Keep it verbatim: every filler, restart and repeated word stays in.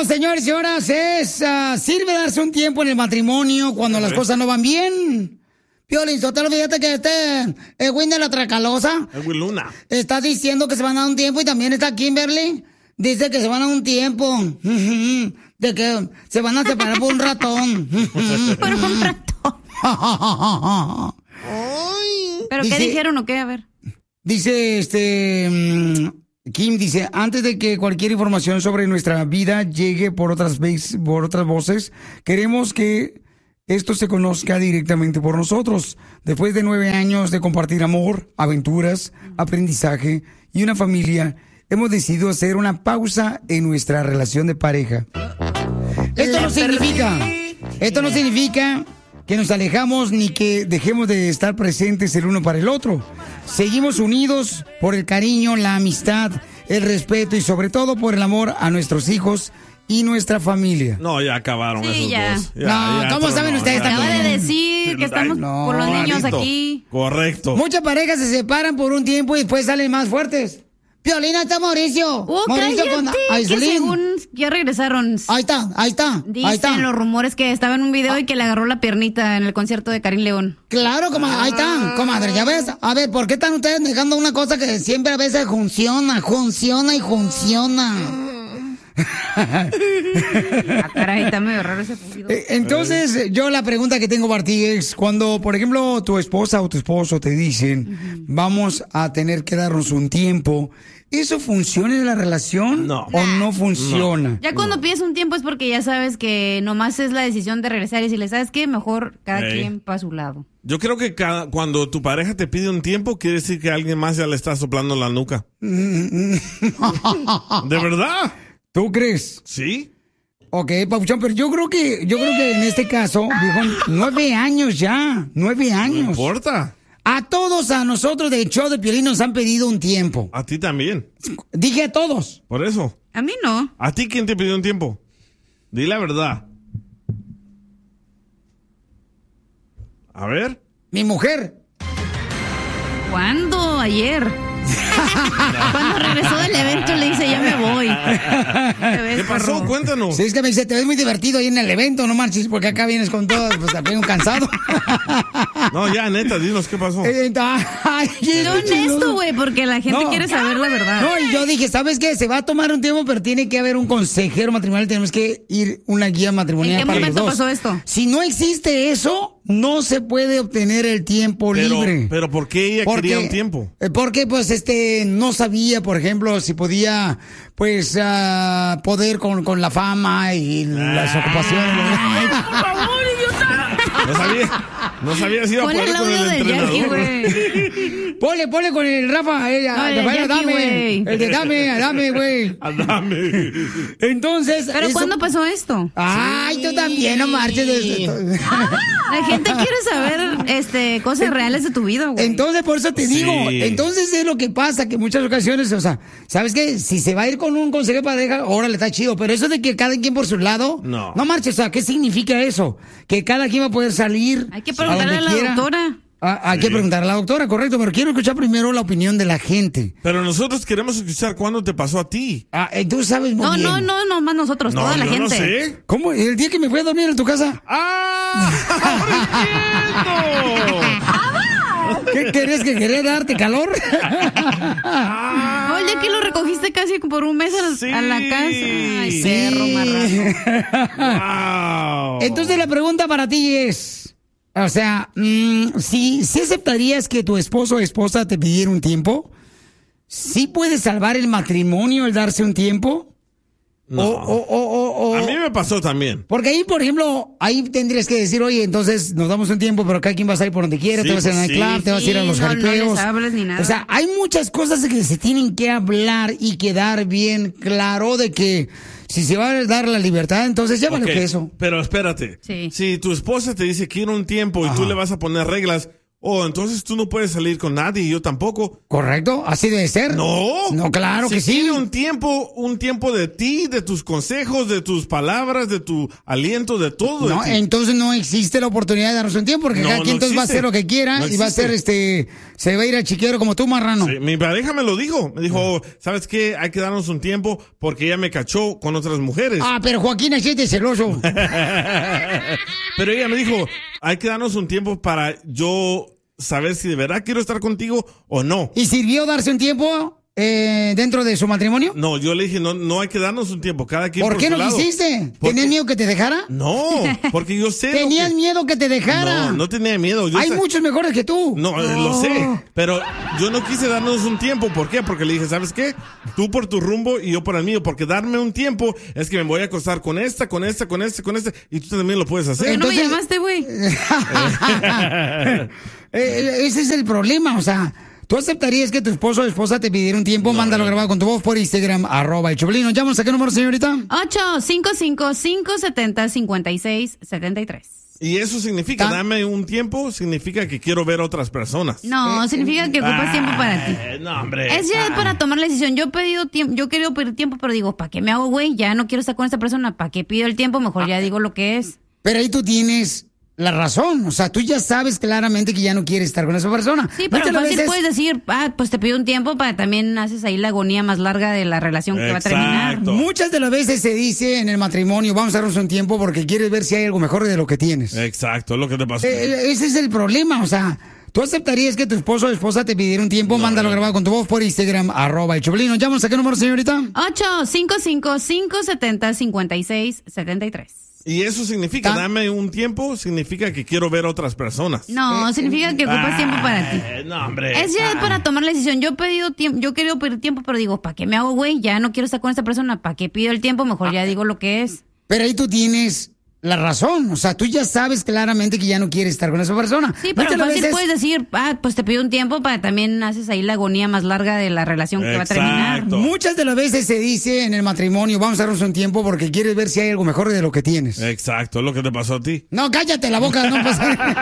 señores y señoras, es, uh, sirve darse un tiempo en el matrimonio cuando las cosas no van bien. Piolín Sotelo, fíjate que este Edwin de la Tracalosa Edwin Luna está diciendo que se van a dar un tiempo, y también está Kimberly, dice que se van a dar un tiempo, de que se van a separar por un ratón. Por un ratón. ¿Pero dice, qué dijeron o qué? A ver. Dice, este... Kim dice, antes de que cualquier información sobre nuestra vida llegue por otras, por otras voces, queremos que esto se conozca directamente por nosotros. Después de nueve años de compartir amor, aventuras, aprendizaje y una familia, hemos decidido hacer una pausa en nuestra relación de pareja. Esto no significa, esto no significa que nos alejamos ni que dejemos de estar presentes el uno para el otro. Seguimos unidos por el cariño, la amistad, el respeto y sobre todo por el amor a nuestros hijos y nuestra familia. No, ya acabaron sí, esos ya. dos. Ya, no, ya, ¿cómo saben no, ustedes ya. también? Acaba de decir que estamos no, por los niños correcto, aquí. Correcto. Muchas parejas se separan por un tiempo y después salen más fuertes. Piolina, está Mauricio. Oh, Mauricio cállate, con que Aislinn. según ya regresaron. Ahí está, ahí está, Dicen ahí está. los rumores que estaba en un video y que le agarró la piernita en el concierto de Karim León. Claro, comadre, ahí está, comadre, ya ves. A ver, ¿por qué están ustedes negando una cosa que siempre a veces funciona, funciona y funciona? Ah, caray, está medio raro ese poquito. Entonces, yo la pregunta que tengo para ti es, cuando, por ejemplo, tu esposa o tu esposo te dicen, uh-huh, vamos a tener que darnos un tiempo, ¿eso funciona en la relación no. o no funciona? No. Ya cuando no. pides un tiempo es porque ya sabes que nomás es la decisión de regresar y si le sabes que mejor cada hey. quien para su lado. Yo creo que cada, cuando tu pareja te pide un tiempo, quiere decir que alguien más ya le está soplando la nuca. ¿De verdad? ¿Tú crees? Sí. Ok, Papuchón, pero yo creo que, yo creo que en este caso, dijo, nueve años ya, nueve años. No importa. A todos, a nosotros de Show de Piolín nos han pedido un tiempo. A ti también. Dije a todos. Por eso. A mí no. ¿A ti quién te pidió un tiempo? Di la verdad. A ver. Mi mujer. ¿Cuándo? Ayer. Cuando regresó del evento le dice, ya me voy. ¿Qué pasó? Cuéntanos. Sí, es que me dice, te ves muy divertido ahí en el evento, no marches, porque acá vienes con todo, pues también cansado. No, ya, neta, dinos qué pasó. Eh, ay, Qué honesto, güey, porque la gente no. quiere saber la verdad. No, y yo dije, ¿sabes qué? Se va a tomar un tiempo, pero tiene que haber un consejero matrimonial, tenemos que ir una guía matrimonial para los dos. ¿En qué momento pasó esto? Si no existe eso, no se puede obtener el tiempo pero, libre. Pero ¿por qué ella porque, quería un tiempo? Porque, pues, este, no sabía, por ejemplo, si podía, pues, uh, poder con, con la fama y las ah. ocupaciones. Ay, por favor, idiota. No sabía, no sabía si iba a poder con el entrenador. Ponle, ponle con el Rafa, ella, no, el Rafael, Jackie, dame, wey. el de dame, dame, güey. Dame. Entonces. ¿Pero eso... cuándo pasó esto? Ay, sí. Tú también, no marches. De... La gente quiere saber, este, cosas reales de tu vida, güey. Entonces, por eso te sí. digo, entonces es lo que pasa, que en muchas ocasiones, o sea, ¿sabes qué? Si se va a ir con un consejero de pareja, órale, está chido, pero eso de que cada quien por su lado, no, no marches, o sea, ¿qué significa eso? Que cada quien va a poder salir. Hay que preguntarle a, a la quiera. doctora. Ah, hay sí. que preguntar a la doctora, correcto, pero quiero escuchar primero la opinión de la gente. Pero nosotros queremos escuchar cuándo te pasó a ti. Ah, tú sabes muy no, bien. No, no, no, más nosotros, no, toda la yo gente. No sé. ¿Cómo? ¿El día que me fui a dormir en tu casa? ¡Ah! ¿Qué querés que quería darte calor? Ah. Oye, que lo recogiste casi por un mes a, sí. a la casa. Ay, sí. perro marrano. Wow. Entonces la pregunta para ti es, o sea, mmm, si, si aceptarías que tu esposo o esposa te pidiera un tiempo, ¿sí puede salvar el matrimonio el darse un tiempo? No. O, o, o, o, a mí me pasó también. Porque ahí, por ejemplo, ahí tendrías que decir, oye, entonces nos damos un tiempo, pero cada quien va a salir por donde quiera, sí, te vas a ir al nightclub, sí, te vas a ir a los no, jaripeos. No les hables ni nada. O sea, hay muchas cosas que se tienen que hablar y quedar bien claro de que si se va a dar la libertad, entonces llámale okay, que eso. Pero espérate, sí. si tu esposa te dice quiero un tiempo y Ajá. tú le vas a poner reglas, oh, entonces tú no puedes salir con nadie y yo tampoco. Correcto, así debe ser. No. No, claro si que sí. quiere un tiempo, un tiempo de ti, de tus consejos, de tus palabras, de tu aliento, de todo. No, de ti. entonces no existe la oportunidad de darnos un tiempo porque No, cada quien no entonces va a existe. hacer lo que quiera No y va a existe. ser este, se va a ir al chiquero como tú, marrano. Sí, mi pareja me lo dijo. Me dijo, oh, ¿sabes qué? Hay que darnos un tiempo porque ella me cachó con otras mujeres. Ah, pero Joaquín es de celoso. Pero ella me dijo, hay que darnos un tiempo para yo saber si de verdad quiero estar contigo o no. ¿Y sirvió darse un tiempo eh, dentro de su matrimonio? No, yo le dije, no, no hay que darnos un tiempo, cada quien ¿Por por qué su no lado. quisiste? Porque- ¿Tenías miedo que te dejara? No, porque yo sé. lo ¿Tenías que- miedo que te dejara? No, no tenía miedo. Yo Hay sa- muchos mejores que tú. No, eh, lo Oh. sé, pero yo no quise darnos un tiempo. ¿Por qué? Porque le dije, ¿sabes qué? Tú por tu rumbo y yo por el mío. Porque darme un tiempo es que me voy a acostar con esta, con esta, con esta, con esta. Y tú también lo puedes hacer. ¿Por qué no me Entonces- llamaste, güey? Eh, ese es el problema, o sea, ¿tú aceptarías que tu esposo o esposa te pidiera un tiempo? Mándalo grabado con tu voz por Instagram, arroba el Choplin. ¿Nos llamas a qué número, señorita? ocho cinco cinco, cinco siete cero, cinco seis siete tres. Y eso significa, Ta- dame un tiempo, significa que quiero ver otras personas. No, significa que ocupas tiempo para ti. Eh, No, hombre. Es ya Ah. para tomar la decisión. Yo he pedido tiempo, yo he querido pedir tiempo, pero digo, ¿para qué me hago, güey? Ya no quiero estar con esta persona. ¿Para qué pido el tiempo? Mejor ya digo lo que es. Pero ahí tú tienes la razón, o sea, tú ya sabes claramente que ya no quieres estar con esa persona. Sí, pero Muchas fácil veces- puedes decir, ah, pues te pido un tiempo para también haces ahí la agonía más larga de la relación que va a terminar. Exacto. Muchas de las veces se dice en el matrimonio, vamos a darnos un tiempo porque quieres ver si hay algo mejor de lo que tienes. Exacto, es lo que te pasó. Eh, ese es el problema, o sea, ¿tú aceptarías que tu esposo o esposa te pidiera un tiempo? No, Mándalo no. grabado con tu voz por Instagram, arroba el Choplin. ¿Nos llamas a qué número, señorita? ocho cinco cinco, cinco siete cero, cinco seis siete tres. Y eso significa, Ta- dame un tiempo, significa que quiero ver otras personas. No, significa que ocupas tiempo para ti. Eh, No, hombre. Es ya Ah. para tomar la decisión. Yo he pedido tiempo, yo he querido pedir tiempo, pero digo, ¿para qué me hago, güey? Ya no quiero estar con esta persona. ¿Para qué pido el tiempo? Mejor ya digo lo que es. Pero ahí tú tienes la razón, o sea, tú ya sabes claramente que ya no quieres estar con esa persona. Sí, pero Muchas fácil veces- puedes decir, ah, pues te pido un tiempo para también haces ahí la agonía más larga de la relación que va a terminar. Exacto. Muchas de las veces se dice en el matrimonio, vamos a darnos un tiempo porque quieres ver si hay algo mejor de lo que tienes. Exacto, es lo que te pasó a ti. No, cállate la boca, no pasa